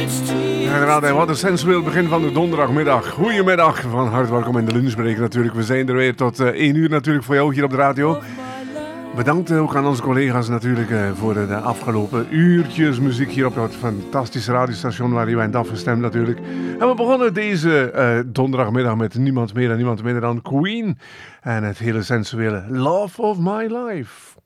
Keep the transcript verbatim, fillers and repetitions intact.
Inderdaad, wat een sensueel begin van de donderdagmiddag. Goedemiddag, van harte welkom in de lunchbreak natuurlijk. We zijn er weer tot uh, één uur natuurlijk voor jou hier op de radio. Bedankt ook aan onze collega's natuurlijk uh, voor de afgelopen uurtjes muziek hier op dat fantastische radiostation waar je bent afgestemd natuurlijk. En we begonnen deze uh, donderdagmiddag met niemand meer en niemand minder dan Queen. En het hele sensuele Love of My Life.